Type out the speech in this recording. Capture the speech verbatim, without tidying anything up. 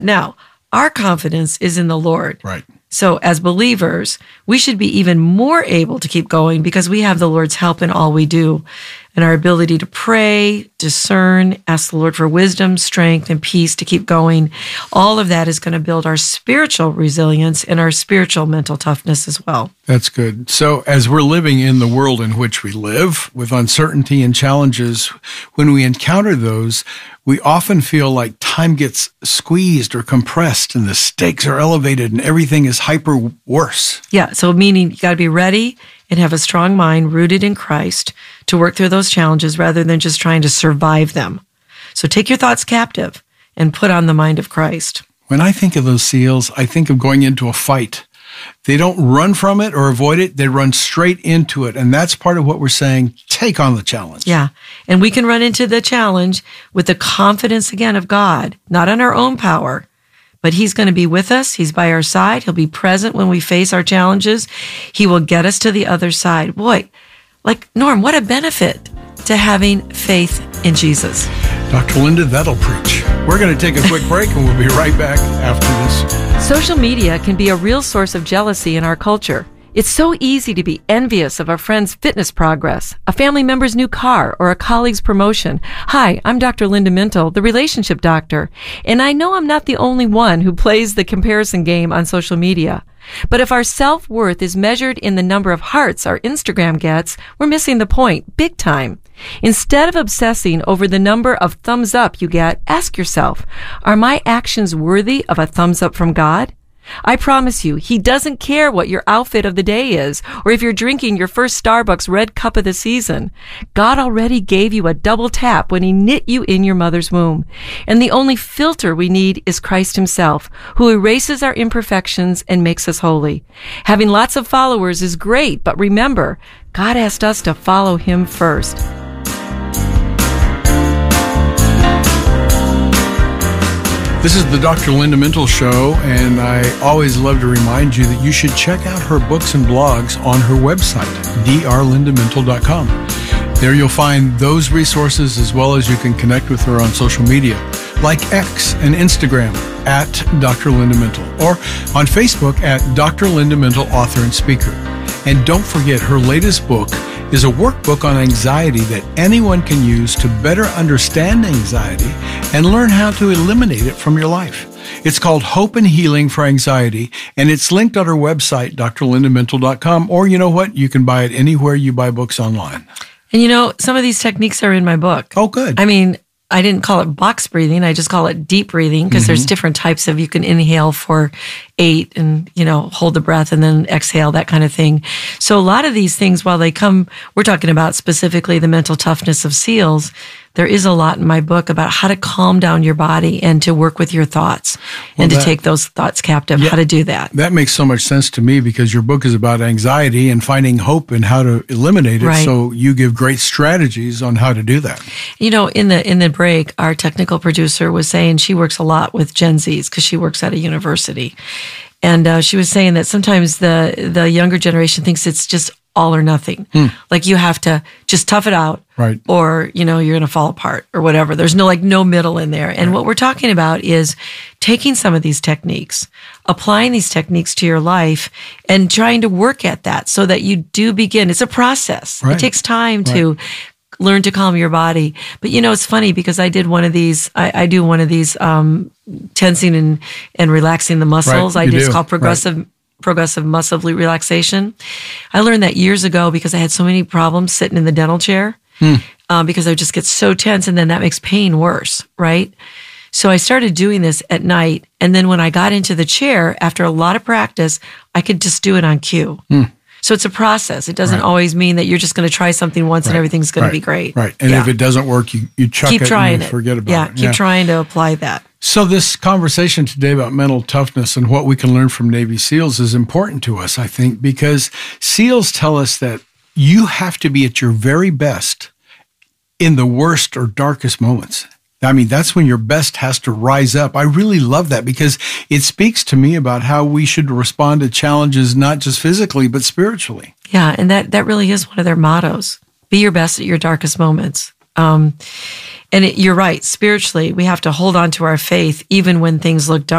Now, our confidence is in the Lord. Right. So as believers, we should be even more able to keep going because we have the Lord's help in all we do. And our ability to pray, discern, ask the Lord for wisdom, strength, and peace to keep going. All of that is going to build our spiritual resilience and our spiritual mental toughness as well. That's good. So as we're living in the world in which we live, with uncertainty and challenges, when we encounter those, we often feel like time gets squeezed or compressed and the stakes are elevated and everything is hyper worse. Yeah, so meaning you got to be ready and have a strong mind rooted in Christ to work through those challenges rather than just trying to survive them. So take your thoughts captive and put on the mind of Christ. When I think of those SEALs, I think of going into a fight. They don't run from it or avoid it. They run straight into it. And that's part of what we're saying. Take on the challenge. Yeah. And we can run into the challenge with the confidence, again, of God, not on our own power, but He's going to be with us. He's by our side. He'll be present when we face our challenges. He will get us to the other side. Boy, like, Norm, what a benefit to having faith in Jesus. Doctor Linda, that'll preach. We're going to take a quick break and we'll be right back after this. Social media can be a real source of jealousy in our culture. It's so easy to be envious of a friend's fitness progress, a family member's new car, or a colleague's promotion. Hi, I'm Doctor Linda Mintle, the relationship doctor, and I know I'm not the only one who plays the comparison game on social media. But if our self-worth is measured in the number of hearts our Instagram gets, we're missing the point, big time. Instead of obsessing over the number of thumbs up you get, ask yourself, are my actions worthy of a thumbs up from God? I promise you, He doesn't care what your outfit of the day is, or if you're drinking your first Starbucks red cup of the season. God already gave you a double tap when He knit you in your mother's womb. And the only filter we need is Christ Himself, who erases our imperfections and makes us holy. Having lots of followers is great, but remember, God asked us to follow Him first. This is the Doctor Linda Mintle Show, and I always love to remind you that you should check out her books and blogs on her website, d r linda mintle dot com. There you'll find those resources as well as you can connect with her on social media, like X and Instagram at Doctor Linda Mintle, or on Facebook at Doctor Linda Mintle, author and speaker. And don't forget, her latest book is a workbook on anxiety that anyone can use to better understand anxiety and learn how to eliminate it from your life. It's called Hope and Healing for Anxiety, and it's linked on our website, d r linda mintle dot com, or you know what? You can buy it anywhere you buy books online. And you know, some of these techniques are in my book. Oh, good. I mean, I didn't call it box breathing. I just call it deep breathing because mm-hmm. there's different types of, you can inhale for eight and, you know, hold the breath and then exhale, that kind of thing. So a lot of these things, while they come, we're talking about specifically the mental toughness of SEALs, there is a lot in my book about how to calm down your body and to work with your thoughts well, and to that, take those thoughts captive, yeah, how to do that. That makes so much sense to me because your book is about anxiety and finding hope and how to eliminate it. Right. So you give great strategies on how to do that. You know, in the in the break, our technical producer was saying she works a lot with Gen Zs because she works at a university. And uh, she was saying that sometimes the, the younger generation thinks it's just all or nothing. Hmm. Like you have to just tough it out. Right. Or, you know, you're going to fall apart or whatever. There's no like no middle in there. And right. what we're talking about is taking some of these techniques, applying these techniques to your life and trying to work at that so that you do begin. It's a process. Right. It takes time right. to learn to calm your body. But, you know, it's funny because I did one of these, I, I do one of these um, tensing and, and relaxing the muscles. Right. I You did, do. it's called progressive right. progressive muscle relaxation. I learned that years ago because I had so many problems sitting in the dental chair hmm. um, because I would just get so tense and then that makes pain worse, right? So I started doing this at night. And then when I got into the chair, after a lot of practice, I could just do it on cue. Hmm. So it's a process. It doesn't right. always mean that you're just going to try something once right. and everything's going right. to be great. Right. And yeah. if it doesn't work, you, you chuck keep it trying and you it. forget about yeah, it. Keep yeah, keep trying to apply that. So this conversation today about mental toughness and what we can learn from Navy SEALs is important to us, I think, because SEALs tell us that you have to be at your very best in the worst or darkest moments. I mean, that's when your best has to rise up. I really love that because it speaks to me about how we should respond to challenges, not just physically, but spiritually. Yeah, and that, that really is one of their mottos. Be your best at your darkest moments. Um, and it, you're right. Spiritually, we have to hold on to our faith even when things look dark.